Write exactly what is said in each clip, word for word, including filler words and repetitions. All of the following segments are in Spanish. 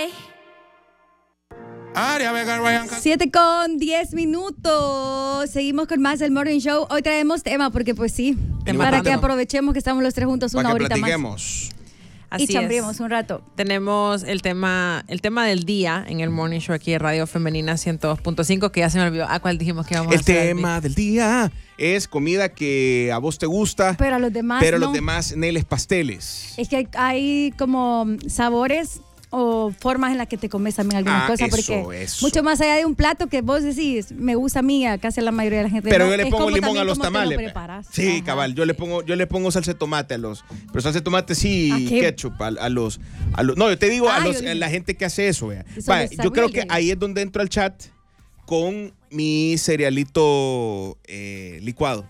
Siete con diez minutos. Seguimos con más del Morning Show. Hoy traemos tema porque pues sí, Tema, para que tema. aprovechemos que estamos los tres juntos una Para que horita más. platiquemos. Así Y chambriemos un rato. Tenemos el tema, el tema del día en el Morning Show aquí en Radio Femenina ciento dos punto cinco, que ya se me olvidó. ¿A cuál dijimos que íbamos a El hacer? tema del día es comida que a vos te gusta, Pero a los demás pero no. los demás neles pasteles. Es que hay, hay como sabores o formas en las que te comes también algunas Ah, cosas, eso, porque eso. mucho más allá de un plato que vos decís, me gusta a mí, a casi la mayoría de la gente. Pero no, yo le es pongo como limón a también los cómo te lo tamales. preparas. Sí, Ajá. cabal. Yo le pongo, yo le pongo salsa de tomate a los, pero salsa de tomate sí, ¿A qué? ketchup a, a los, a los. No, yo te digo a Ah, los, yo dije- a la gente que hace eso, vea. Eso Vaya, lo yo creo sabía, que yo. ahí es donde entro al chat con mi cerealito eh, licuado.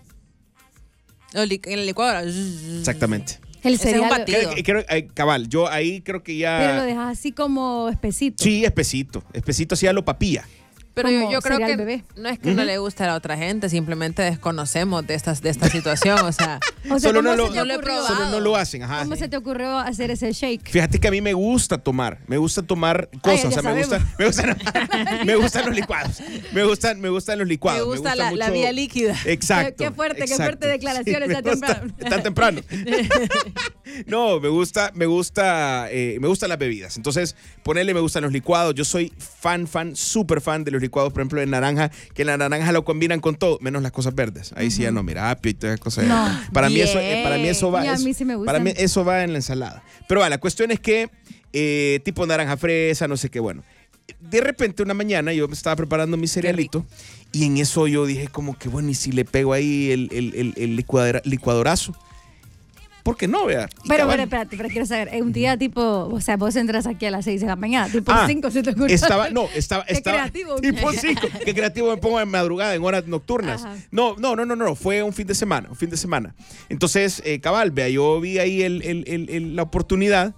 El li- En la licuadora. Exactamente. El Ese es un cereal, batido. Creo, que- creo- eh, cabal, yo ahí creo que ya. pero lo dejas así como espesito. Sí, espesito. Espesito así a lo papilla. Pero yo, como yo creo cereal que bebé. no es que no le guste a la otra gente, simplemente desconocemos de, estas, de esta situación. O sea, O sea, Solo ¿cómo no lo- se te no lo he ocurrió? probado. Solo no lo hacen, ajá. ¿Cómo se te ocurrió hacer ese shake? Fíjate que a mí me gusta tomar, me gusta tomar cosas, ya o sea, me sabemos. gustan, me gustan, me gustan los licuados, me gustan, me gustan los licuados. me gusta, la, la mucho- vía líquida. Exacto. Qué- qué fuerte, qué exacto. fuerte declaraciones me tan gusta- temprano. Tan temprano. No, me gusta, me gusta, eh, me gustan las bebidas. Entonces, ponerle me gustan los licuados. Yo soy fan, fan, súper fan de los licuados, por ejemplo, de naranja, que la naranja lo combinan con todo, menos las cosas verdes. Ahí sí ya no, mira, apio y todas esas cosas. No. Para mí eso, eh, para mí eso va. Y a eso- mí sí me gustan. Para mí eso va en la ensalada. Pero va, la cuestión es que eh, tipo naranja fresa, no sé qué, bueno. De repente una mañana yo me estaba preparando mi cerealito y en eso yo dije como que bueno, y si le pego ahí el, el, el, el licuadora- licuadorazo. ¿Por qué no, vea? Y Pero, cabal, pero, espérate, pero quiero saber, un día tipo, o sea, vos entras aquí a las seis de la mañana, tipo Ah, cinco se te ocurrió. Estaba, no, estaba, Qué estaba creativo. tipo cinco. Qué creativo me pongo en madrugada, en horas nocturnas. Ajá. No, no, no, no, no, fue un fin de semana, un fin de semana. Entonces, eh, cabal, vea, yo vi ahí el, el, el, el- la oportunidad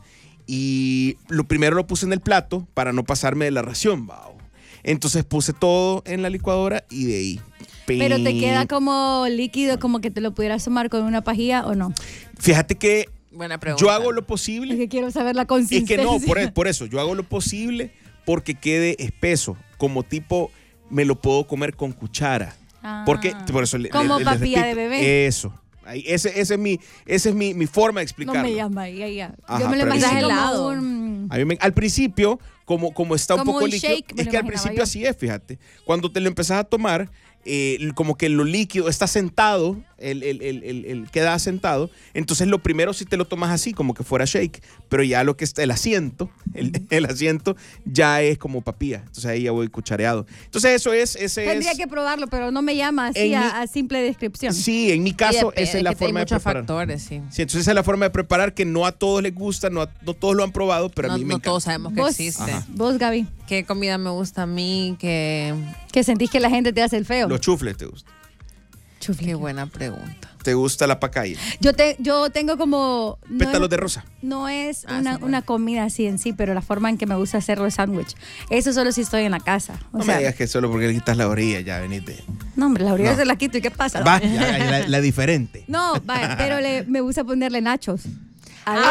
y lo primero lo puse en el plato para no pasarme de la ración, wow. Entonces puse todo en la licuadora y de ahí. Pero te ping. queda como líquido, como que te lo pudieras tomar con una pajilla o no. Fíjate que Buena pregunta. yo hago lo Es posible. que quiero saber la Es consistencia. que no, por, e- por eso, yo hago lo posible porque quede espeso, como tipo me lo puedo comer con cuchara. Ah. Porque, por eso le- Como le- les papilla de repito, bebé. Eso. Ahí, ese, ese es mi, esa es mi, mi forma de No explicarlo. me llama, ya, ya. Ajá, Yo me lo pero imaginé es como helado. un... A mí me- al principio, como, como está un Como poco un líquido, shake, me es lo que al imaginaba principio yo. así es, fíjate. Cuando te lo empezás a tomar, eh, como que lo líquido está sentado, el, el, el, el, el queda sentado. Entonces lo primero si te lo tomas así, como que fuera shake, pero ya lo que está, el asiento, el, el asiento ya es como papilla. Entonces ahí ya voy cuchareado. Entonces eso es, ese Tendría es. que probarlo, pero no me llama así En a, mi- a simple descripción. Sí, en mi caso Y depende, esa es la que hay forma de muchos preparar. factores, sí. Sí, entonces esa es la forma de preparar que no a todos les gusta, no, a- no todos lo han probado, pero No, a mí me no encanta. todos sabemos que Vos, existe. Ajá. vos, Gaby, ¿Qué comida me gusta a mí? Que que sentís que la gente te hace el feo. Los chufles te gustan. Chufle. Qué buena pregunta. ¿Te gusta la pacaya? Yo, te, yo tengo como... no Pétalos es- de rosa. No es Ah, una, está bueno. una comida así en sí, pero la forma en que me gusta hacer los sándwiches. Eso solo si estoy en la casa. O No sea, me digas que solo porque le quitas la orilla, ya venite. no, hombre, la orilla No. se la quito y ¿qué pasa? Va, ya, ya, la, la diferente. No, vaya, pero le, me gusta ponerle nachos. Adentro.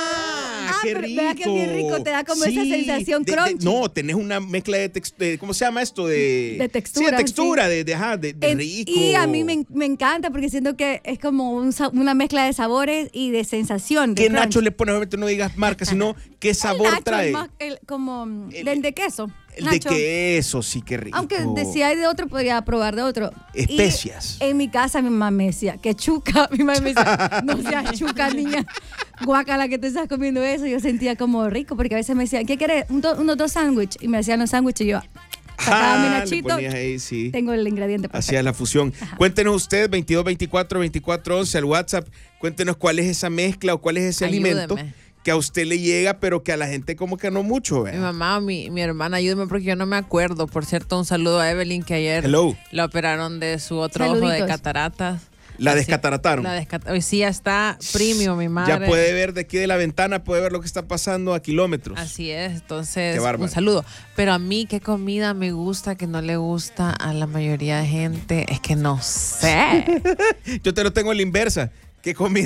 ¡Ah! ¡Qué pero rico! vea que es bien rico, te da como esa sensación de- de- crunchy. no, tenés una mezcla de textura. ¿Cómo se llama esto? De, De textura, Sí, de textura, sí. de, de, ajá, de, de En- rico. Y a mí me, me encanta porque siento que es como un sa- una mezcla de sabores y de sensación. De ¿Qué crunch. nacho le pones? Obviamente no digas marca, sino qué El sabor nacho trae. es más el- como El- del de queso. El de nacho. queso, sí, qué rico. Aunque de, si hay de otro, podría probar de otro. Especias. Y en mi casa mi mamá me decía, que chuca. Mi mamá me decía, no seas chuca, niña. Guácala que te estás comiendo eso. Yo sentía como rico, porque a veces me decían, ¿qué quieres? Un do- unos dos sándwiches. Y me hacían los sándwiches y yo sacaba mi Ah, le nachito. ponías ahí, sí. Tengo el ingrediente perfecto. Hacía la fusión. Cuéntenos usted, veintidós veinticuatro veinticuatro once al WhatsApp. Cuéntenos cuál es esa mezcla o cuál es ese Ayúdeme. alimento que a usted le llega, pero que a la gente como que no mucho. ¿Vea? Mi mamá o mi, mi hermana, ayúdeme porque yo no me acuerdo. Por cierto, un saludo a Evelyn que ayer Hello. la operaron de su otro ojo de Saluditos. cataratas. La Así- descatarataron. La descat- Hoy sí ya está premium, mi madre. Ya puede ver de aquí de la ventana, puede ver lo que está pasando a kilómetros. Así es, entonces Qué bárbaro. un saludo. Pero a mí, ¿qué comida me gusta que no le gusta a la mayoría de gente? Es que no sé. Yo te lo tengo en la inversa. ¿Qué comida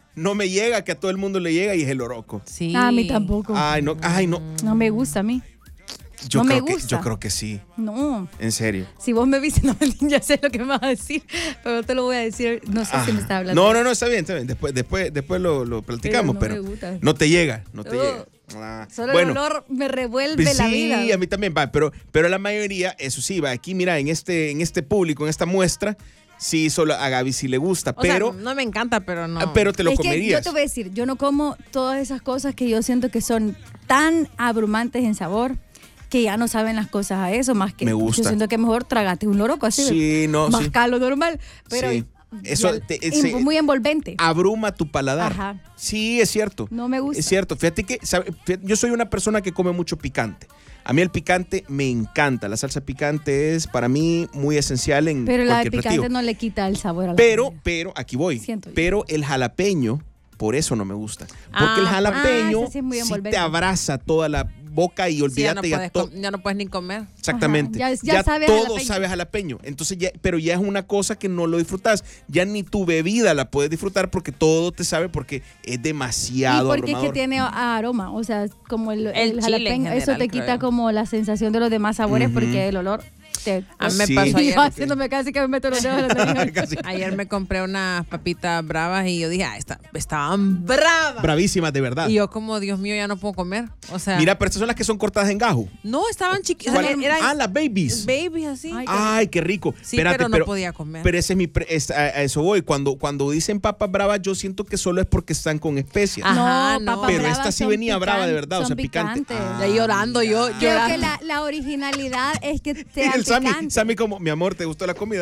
no me llega, que a todo el mundo le llega, y es el loroco. Sí. Ah, a mí tampoco. Ay, no, ay, no. No me gusta a mí. Yo, no me creo que, gusta. yo creo que sí. No. En serio. Si vos me viste, no, ya sé lo que me vas a decir, pero no te lo voy a decir. No sé Ah, si me estás hablando. No, no, no, está bien, está bien. Después, después, después lo, lo platicamos, Pero pero, no me gusta. no te llega, no te Oh, llega. Ah, Solo bueno, el olor me revuelve pues la sí, vida. a mí también va, pero, pero la mayoría, eso sí, va. Aquí, mira, en este, en este público, en esta muestra, sí, solo a Gaby sí le gusta, O pero, sea, no me encanta, pero no. ah, pero te lo es que yo comerías. te voy a decir, yo no como todas esas cosas que yo siento que son tan abrumantes en sabor que ya no saben las cosas a eso, más que Me gusta. yo siento que mejor tragate un loroco así. Sí, no, más sí. calo normal, pero Sí. Eso ya- te- y se- muy envolvente. Abruma tu paladar. Ajá. Sí, es cierto. No me gusta. Es cierto. Fíjate que sabe, fíjate, yo soy una persona que come mucho picante. A mí el picante me encanta. La salsa picante es para mí muy esencial en Pero la de cualquier picante platillo. no le quita el sabor a la Pero, comida. pero, aquí voy. Siento yo. Pero el jalapeño, por eso no me gusta. Porque Ah, el ah, jalapeño ese sí es muy sí envolvente. te abraza toda la boca y Sí, ya, no olvídate ya, puedes todo. com- ya no puedes ni comer. Exactamente. Ajá, ya- ya sabe a todo jalapeño. sabe a jalapeño. Entonces ya, pero ya es una cosa que no lo disfrutas. Ya ni tu bebida la puedes disfrutar porque todo te sabe porque es Y demasiado porque es que abrumador. tiene a- aroma, o sea, como el, El el chile jalapeño, en eso general, te creo quita yo. como la sensación de los demás sabores Ujú. porque el olor te... A mí me Sí. pasó Y ayer. yo haciéndome casi que me meto los dedos en la nariz. Casi. Ayer me compré unas papitas bravas y yo dije, ah, esta- estaban bravas. Bravísimas, de verdad. Y yo como, Dios mío, ya no puedo comer. O sea, Mira, pero estas son las que son cortadas en gajo. no, estaban chiquitas. ¿Cuál? Eran Ah, las babies. babies así. Ay, Ay, qué rico. Sí, Espérate, pero no podía comer. Pero ese es mi pre- es- a, a eso voy. Cuando, cuando dicen papas bravas, yo siento que solo es porque están con especias. Ajá, no, no. papas Pero bravas esta sí son venía brava de pican- verdad, o son sea, picante. picantes. Ah, Ya llorando, yo Creo llorando. que la, la originalidad es que Y sea el Sammy, picante. Sammy como, mi amor, ¿te gustó la comida?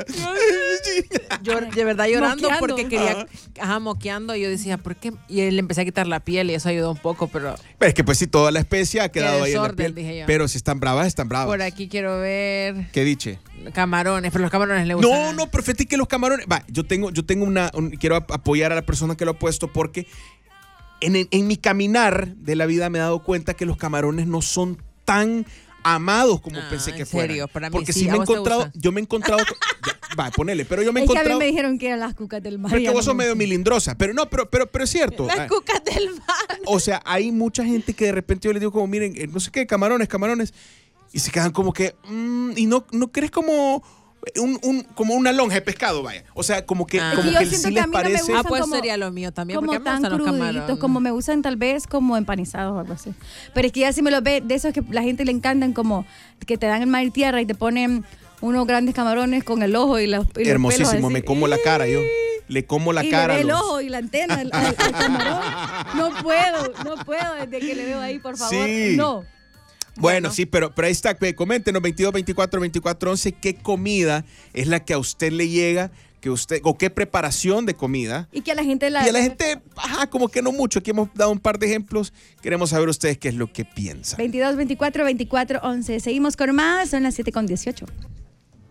Yo de verdad llorando Moqueando. porque quería, ajá, moqueando. Y yo decía, ¿por qué? Y él le empecé a quitar la piel y eso ayudó un poco, pero Pero es que pues sí, toda la especia ha quedado ahí en la desorden, piel. dije yo. Pero si están bravas, están bravas. por aquí quiero ver ¿Qué diche? camarones, pero los camarones le gustan. No, no, pero fíjate que los camarones. Va, yo tengo, yo tengo una. un- quiero ap- apoyar a la persona que lo ha puesto porque en, en- en mi caminar de la vida me he dado cuenta que los camarones no son tan amados como Ah, pensé que ¿en fueran. serio? Para mí porque sí, sí ¿a me he vos te encontrado. gustan? Yo me he encontrado. ya, va, ponele, pero yo me he Es que a mí encontrado. me dijeron que eran las cucas del mar. Porque ya vos no sos me medio gustan. milindrosa. Pero no, pero, pero, pero es cierto. Las Ah, cucas del mar. O sea, hay mucha gente que de repente yo les digo como, miren, eh, no sé qué, camarones, camarones. Y se quedan como que, mm, y no, no crees como un, un- como una lonja de pescado, vaya. O sea, como que, Ah. como Es que yo que siento sí que a les mí no me parece. gusta. Ah, pues como- sería lo mío también, como porque me tan gustan los cruditos, camarones. como me gustan tal vez como empanizados o algo así. Pero es que ya si me los ve, de esos que la gente le encantan, como que te dan el mar y tierra y te ponen unos grandes camarones con el ojo y, los, y los Hermosísimo, pelos así. me como la cara yo. Le como la y cara. le ve a el los- ojo y la antena al, al- al camarón. No puedo, no puedo desde que le veo ahí, por favor. Sí. No. Bueno, Bueno. sí, pero, pero ahí está. ve, Coméntenos veintidós veinticuatro veinticuatro once qué comida es la que a usted le llega, que usted, o qué preparación de comida. Y que a la gente la... Y a la gente, ajá, como que no mucho. Aquí hemos dado un par de ejemplos. Queremos saber ustedes qué es lo que piensan. veintidós veinticuatro veinticuatro once. Seguimos con más, son las siete con dieciocho.